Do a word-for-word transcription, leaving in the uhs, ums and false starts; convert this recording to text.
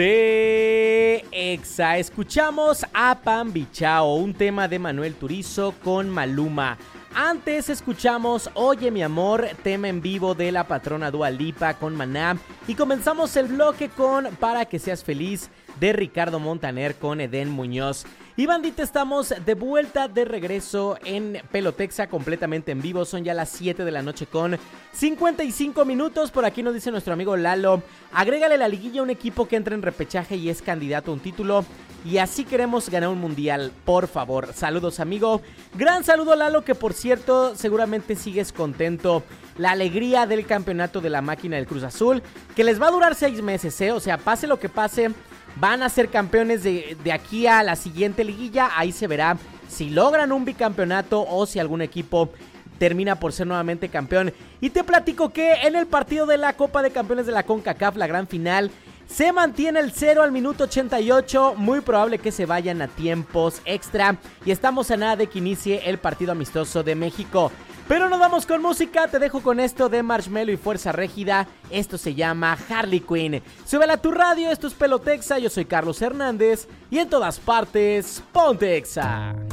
De Exa, escuchamos a Pambichao, un tema de Manuel Turizo con Maluma. Antes escuchamos Oye mi amor, tema en vivo de la patrona Dua Lipa con Maná. Y comenzamos el bloque con Para que seas feliz de Ricardo Montaner con Edén Muñoz. Y bandita, estamos de vuelta, de regreso en Pelotexa completamente en vivo. Son ya las siete de la noche con cincuenta y cinco minutos. Por aquí nos dice nuestro amigo Lalo: agrégale la liguilla a un equipo que entra en repechaje y es candidato a un título. Y así queremos ganar un mundial, por favor. Saludos, amigo. Gran saludo, Lalo, que por cierto seguramente sigues contento. La alegría del campeonato de la máquina del Cruz Azul, que les va a durar seis meses, ¿eh? O sea, pase lo que pase, van a ser campeones de, de aquí a la siguiente liguilla. Ahí se verá si logran un bicampeonato o si algún equipo termina por ser nuevamente campeón. Y te platico que en el partido de la Copa de Campeones de la CONCACAF, la gran final, se mantiene el cero al minuto ochenta y ocho. Muy probable que se vayan a tiempos extra. Y estamos a nada de que inicie el partido amistoso de México. Pero nos vamos con música. Te dejo con esto de Marshmello y Fuerza Régida. Esto se llama Harley Quinn. Súbela a tu radio. Esto es Pelotexa. Yo soy Carlos Hernández. Y en todas partes, ponte Exa.